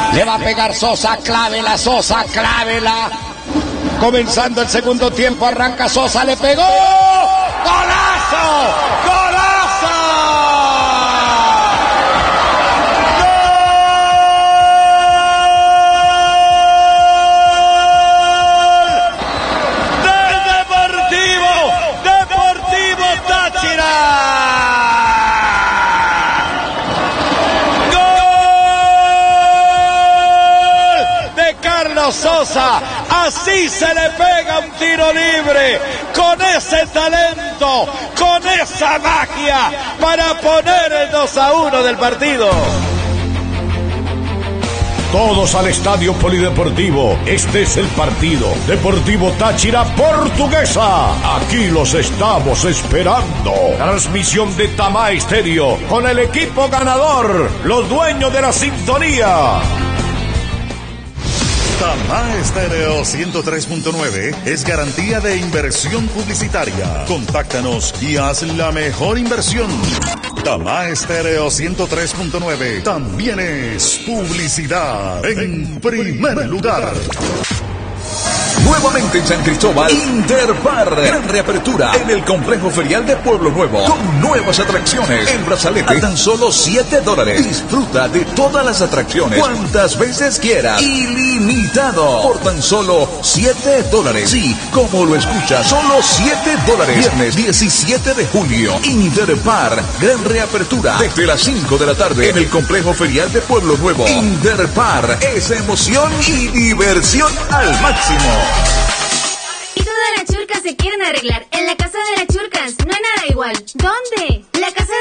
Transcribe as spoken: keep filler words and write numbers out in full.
Le va a pegar Sosa, clávela, Sosa, clávela. Comenzando el segundo tiempo, arranca Sosa, le pegó. ¡Golazo! ¡Golazo! ¡Gol! ¡Del Deportivo! ¡Deportivo Táchira! ¡Gol! De Carlos Sosa. Así se le pega un tiro libre, con ese talento, con esa magia, para poner el dos a uno del partido. Todos al Estadio Polideportivo. Este es el partido. Deportivo Táchira Portuguesa. Aquí los estamos esperando. Transmisión de Tamá Estéreo con el equipo ganador, los dueños de la sintonía. Tamá Estéreo ciento tres punto nueve es garantía de inversión publicitaria. Contáctanos y haz la mejor inversión. Tamá Estéreo ciento tres punto nueve también es publicidad en primer lugar. Nuevamente en San Cristóbal, Interpar, gran reapertura en el complejo ferial de Pueblo Nuevo, con nuevas atracciones. El brazalete a tan solo siete dólares. Disfruta de todas las atracciones cuantas veces quieras, ilimitado, por tan solo siete dólares. Sí, como lo escucha, solo siete dólares. Viernes diecisiete de julio, Interpar, gran reapertura desde las cinco de la tarde en el complejo ferial de Pueblo Nuevo. Interpar es emoción y diversión al máximo. Y todas las churcas se quieren arreglar. En la casa de las churcas no hay nada igual. ¿Dónde? La casa